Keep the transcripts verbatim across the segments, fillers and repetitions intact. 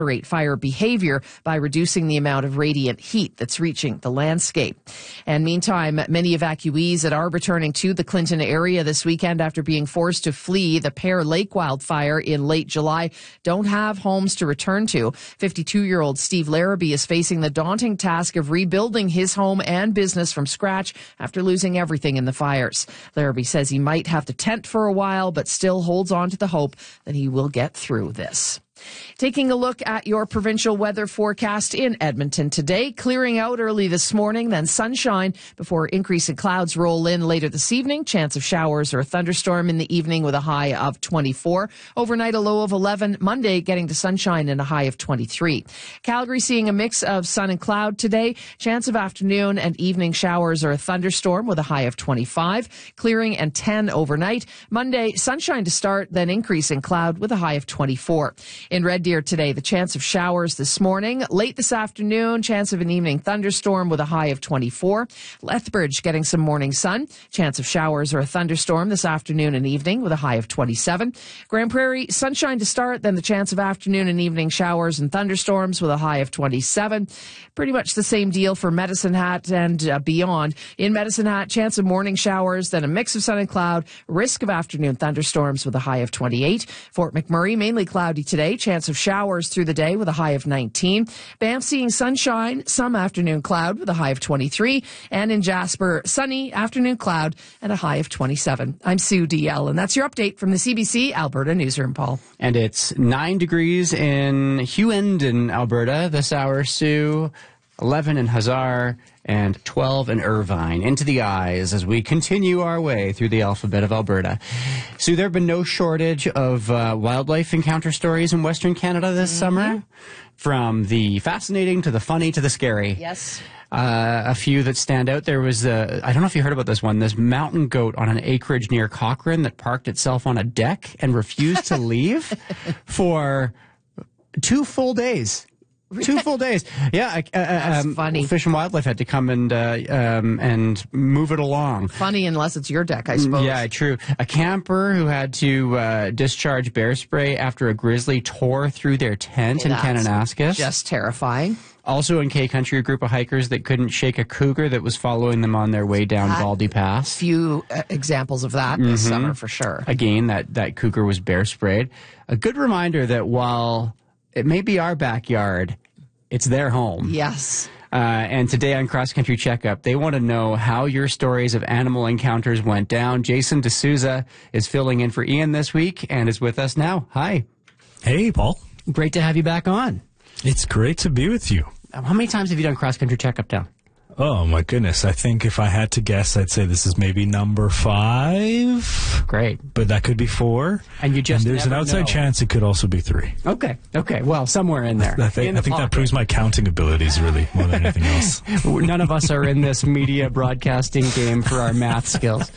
moderate fire behavior by reducing the amount of radiant heat that's reaching the landscape. And meantime, many evacuees that are returning to the Clinton area this weekend after being forced to flee the Pear Lake wildfire in late July don't have homes to return to. fifty-two-year-old Steve Larrabee is facing the daunting task of rebuilding his home and business from scratch after losing everything in the fires. Larrabee says he might have to tent for a while, but still holds on to the hope that he will get through this. Taking a look at your provincial weather forecast in Edmonton today, clearing out early this morning, then sunshine before increasing clouds roll in later this evening. Chance of showers or a thunderstorm in the evening with a high of twenty-four. Overnight, a low of eleven. Monday, getting to sunshine and a high of twenty-three. Calgary seeing a mix of sun and cloud today. Chance of afternoon and evening showers or a thunderstorm with a high of twenty-five. Clearing and ten overnight. Monday, sunshine to start, then increasing cloud with a high of twenty-four. In Red Deer today, the chance of showers this morning. Late this afternoon, chance of an evening thunderstorm with a high of twenty-four. Lethbridge getting some morning sun. Chance of showers or a thunderstorm this afternoon and evening with a high of twenty-seven. Grand Prairie, sunshine to start, then the chance of afternoon and evening showers and thunderstorms with a high of twenty-seven. Pretty much the same deal for Medicine Hat and uh, beyond. In Medicine Hat, chance of morning showers, then a mix of sun and cloud. Risk of afternoon thunderstorms with a high of twenty-eight. Fort McMurray, mainly cloudy today. Chance of showers through the day with a high of nineteen. Banff seeing sunshine, some afternoon cloud with a high of twenty-three. And in Jasper, sunny afternoon cloud and a high of twenty-seven. I'm Sue D L, and that's your update from the C B C Alberta Newsroom, Paul. And it's nine degrees in Hughenden, Alberta this hour, Sue. eleven in Hazard, and twelve in Irvine. Into the eyes as we continue our way through the alphabet of Alberta. So there have been no shortage of uh, wildlife encounter stories in Western Canada this mm-hmm. summer. From the fascinating to the funny to the scary. Yes. Uh, a few that stand out. There was, uh, I don't know if you heard about this one, this mountain goat on an acreage near Cochrane that parked itself on a deck and refused to leave for two full days. Two full days. Yeah. Uh, That's um, funny. Fish and Wildlife had to come and uh, um, and move it along. Funny unless it's your deck, I suppose. Yeah, true. A camper who had to uh, discharge bear spray after a grizzly tore through their tent Hey, in Kananaskis. Just terrifying. Also in K Country, a group of hikers that couldn't shake a cougar that was following them on their way down That- Baldy Pass. Few uh, examples of that this Mhm. summer for sure. Again, that, that cougar was bear sprayed. A good reminder that while it may be our backyard, it's their home. Yes. Uh, and today on Cross Country Checkup, they want to know how your stories of animal encounters went down. Jason D'Souza is filling in for Ian this week and is with us now. Hi. Hey, Paul. Great to have you back on. It's great to be with you. How many times have you done Cross Country Checkup now? Oh, my goodness. I think if I had to guess, I'd say this is maybe number five. Great. But that could be four. And you just and there's an never outside know. chance it could also be three. Okay. Okay. Well, somewhere in there. I think, In I the think that pocket. proves my counting abilities, really, more than anything else. None of us are in this media broadcasting game for our math skills.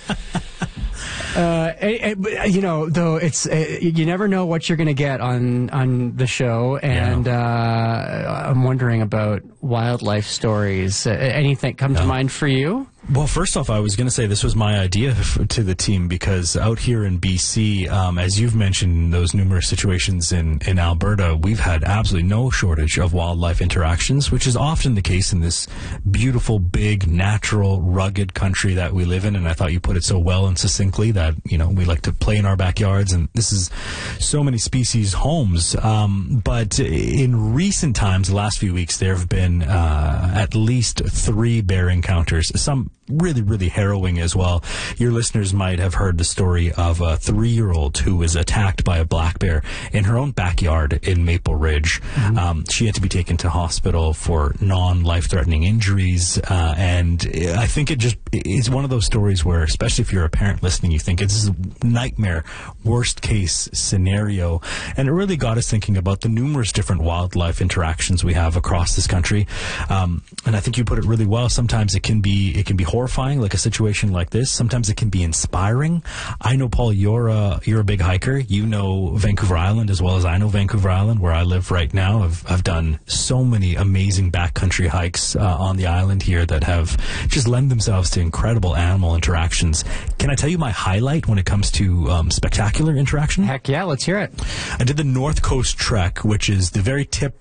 Uh, eh, eh, you know, though, it's uh, you never know what you're going to get on on the show, and Yeah. uh, I'm wondering about wildlife stories. Uh, anything come to Yeah. mind for you? Well, first off, I was going to say this was my idea f- to the team because out here in B C, um, as you've mentioned, those numerous situations in, in Alberta, we've had absolutely no shortage of wildlife interactions, which is often the case in this beautiful, big, natural, rugged country that we live in. And I thought you put it so well and succinctly that, you know, we like to play in our backyards, and this is so many species homes. Um, but in recent times, the last few weeks, there have been uh, at least three bear encounters, some really, really harrowing as well. Your listeners might have heard the story of a three-year-old who was attacked by a black bear in her own backyard in Maple Ridge. Mm-hmm. Um, she had to be taken to hospital for non-life-threatening injuries, uh, and I think it just is one of those stories where, especially if you're a parent listening, you think it's a nightmare, worst-case scenario, and it really got us thinking about the numerous different wildlife interactions we have across this country. Um, and I think you put it really well. Sometimes it can be it can be horrifying, like a situation like this. Sometimes it can be inspiring. I know, Paul, you're a, you're a big hiker. You know Vancouver Island as well as I know Vancouver Island, where I live right now. I've, I've done so many amazing backcountry hikes uh, on the island here that have just lend themselves to incredible animal interactions. Can I tell you my highlight when it comes to um, spectacular interaction? Heck yeah, let's hear it. I did the North Coast Trek, which is the very tip